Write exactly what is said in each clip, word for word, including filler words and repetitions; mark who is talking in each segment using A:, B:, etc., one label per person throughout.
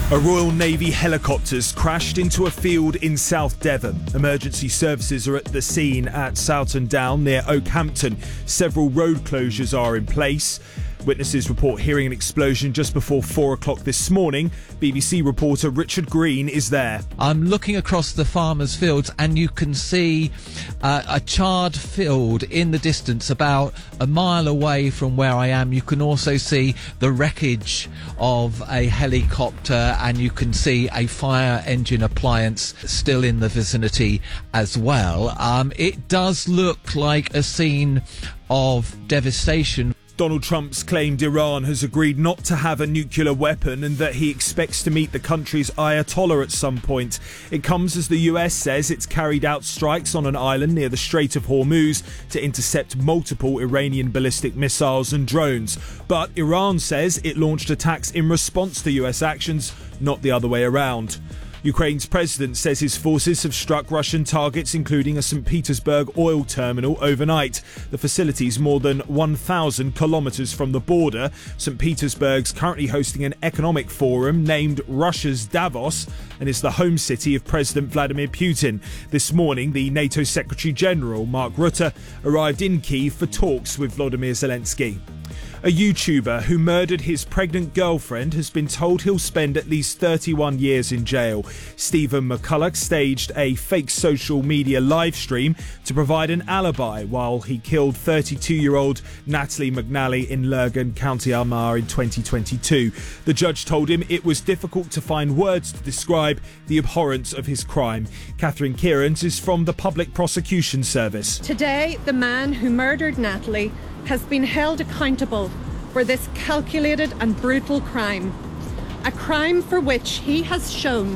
A: A Royal Navy helicopter's crashed into a field in South Devon. Emergency services are at the scene at Soughton Down near Oakhampton. Several road closures are in place. Witnesses report hearing an explosion just before four o'clock this morning. B B C reporter Richard Green is there.
B: I'm looking across the farmers' fields and you can see uh, a charred field in the distance about a mile away from where I am. You can also see the wreckage of a helicopter and you can see a fire engine appliance still in the vicinity as well. Um, it does look like a scene of devastation.
A: Donald Trump's claimed Iran has agreed not to have a nuclear weapon and that he expects to meet the country's Ayatollah at some point. It comes as the U S says it's carried out strikes on an island near the Strait of Hormuz to intercept multiple Iranian ballistic missiles and drones. But Iran says it launched attacks in response to U S actions, not the other way around. Ukraine's president says his forces have struck Russian targets, including a Saint Petersburg oil terminal, overnight. The facility is more than one thousand kilometres from the border. Saint Petersburg's currently hosting an economic forum named Russia's Davos and is the home city of President Vladimir Putin. This morning, the NATO Secretary-General, Mark Rutte, arrived in Kyiv for talks with Volodymyr Zelensky. A YouTuber who murdered his pregnant girlfriend has been told he'll spend at least thirty-one years in jail. Stephen McCulloch staged a fake social media live stream to provide an alibi while he killed thirty-two-year-old Natalie McNally in Lurgan, County Armagh in twenty twenty-two. The judge told him it was difficult to find words to describe the abhorrence of his crime. Catherine Kierans is from the Public Prosecution Service.
C: Today, the man who murdered Natalie has been held accountable for this calculated and brutal crime. A crime for which he has shown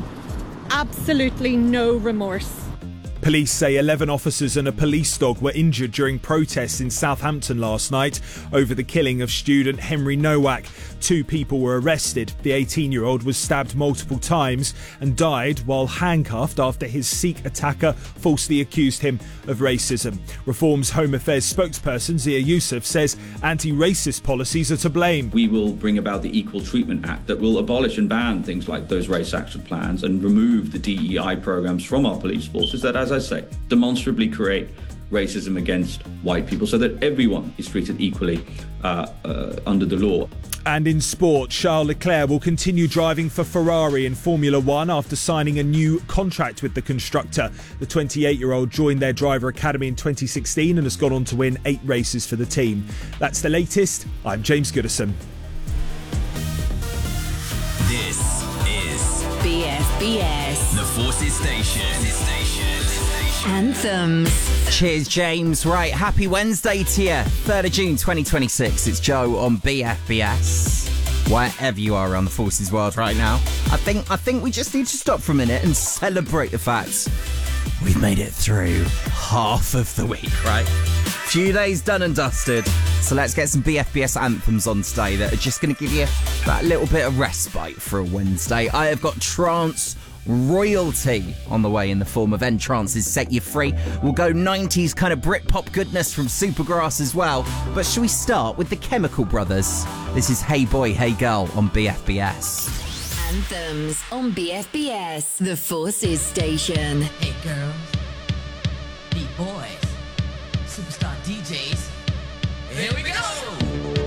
C: absolutely no remorse.
A: Police say eleven officers and a police dog were injured during protests in Southampton last night over the killing of student Henry Nowak. Two people were arrested. The eighteen-year-old was stabbed multiple times and died while handcuffed after his Sikh attacker falsely accused him of racism. Reform's Home Affairs spokesperson Zia Youssef says anti-racist policies are to blame.
D: We will bring about the Equal Treatment Act that will abolish and ban things like those race action plans and remove the D E I programs from our police forces that, as I say, demonstrably create racism against white people so that everyone is treated equally uh, uh, under the law.
A: And in sport, Charles Leclerc will continue driving for Ferrari in Formula One after signing a new contract with the constructor. The twenty-eight-year-old joined their driver academy in twenty sixteen and has gone on to win eight races for the team. That's the latest. I'm James Goodison.
E: This is
F: B F B S,
E: the Forces Station.
F: Anthems.
G: Cheers, James. Right, happy Wednesday to you. third of June twenty twenty-six. It's Joe on B F B S. Wherever you are around the Forces world right now, I think I think we just need to stop for a minute and celebrate the fact we've made it through half of the week, right? Few days done and dusted. So let's get some B F B S anthems on today that are just going to give you that little bit of respite for a Wednesday. I have got trance royalty on the way in the form of N-Trance's Set You Free. We'll go nineties kind of Britpop goodness from Supergrass as well. But shall we start with the Chemical Brothers? This is Hey Boy, Hey Girl on B F B S.
F: Anthems on B F B S, the Forces Station.
H: Hey girl.